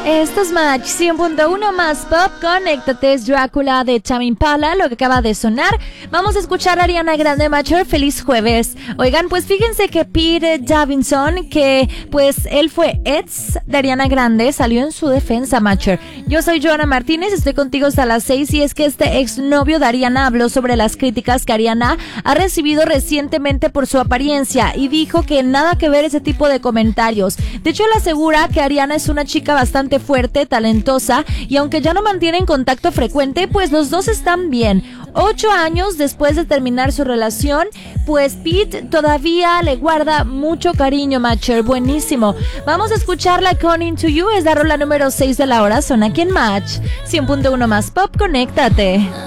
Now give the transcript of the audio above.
Esto es Match 100.1 más pop. Conéctate, es Drácula de Tame Impala, lo que acaba de sonar. Vamos a escuchar a Ariana Grande, Matcher. Feliz jueves. Oigan, pues fíjense que Pete Davidson, que pues él fue ex de Ariana Grande, salió en su defensa, Matcher. Yo soy Joana Martínez, estoy contigo hasta las 6 y es que este exnovio de Ariana habló sobre las críticas que Ariana ha recibido recientemente por su apariencia y dijo que nada que ver ese tipo de comentarios. De hecho, él asegura que Ariana es una chica bastante fuerte, talentosa y aunque ya no mantienen contacto frecuente, pues los dos están bien. 8 años después de terminar su relación, pues Pete todavía le guarda mucho cariño, Matcher. Buenísimo. Vamos a escucharla con Into You, es la rola número 6 de la hora. Son aquí en Match 100.1 más pop. Conéctate.